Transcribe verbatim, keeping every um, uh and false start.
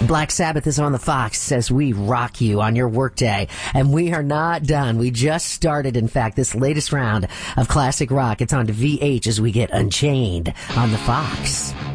Black Sabbath is on the Fox as we rock you on your workday. And we are not done. We just started, in fact, this latest round of classic rock. It's on to V H as we get Unchained on the Fox.